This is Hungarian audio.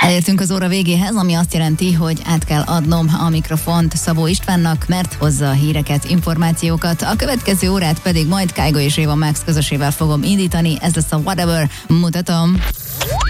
Elértünk az óra végéhez, ami azt jelenti, hogy át kell adnom a mikrofont Szabó Istvánnak, mert hozza a híreket, információkat. A következő órát pedig majd Kájgo és Éva Max közösével fogom indítani. Ez lesz a Whatever. Mutatom!